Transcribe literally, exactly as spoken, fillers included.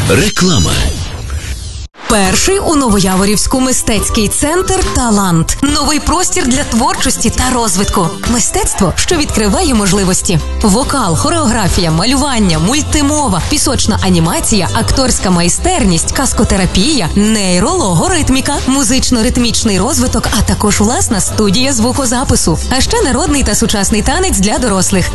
Реклама. Перший у Новояворівську мистецький центр «Талант». Новий простір для творчості та розвитку. Мистецтво, що відкриває можливості. Вокал, хореографія, малювання, мультимова, пісочна анімація, акторська майстерність, каскотерапія, нейрологоритміка, музично-ритмічний розвиток, а також власна студія звукозапису. А ще народний та сучасний танець для дорослих.